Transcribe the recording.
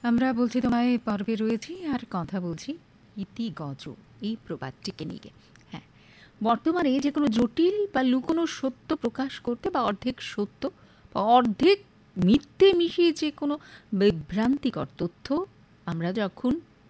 আমরা বলছি তোমায় পর্বে রয়েছি আর কথা বলছি ইতিগজ এই প্রবাদটিকে নিয়ে। হ্যাঁ, বর্তমানে যে কোনো জটিল বা লুকোনো সত্য প্রকাশ করতে বা অর্ধেক সত্য বা অর্ধেক মিথ্যে মিশিয়ে যে কোনো বিভ্রান্তিকর তথ্য আমরা যখন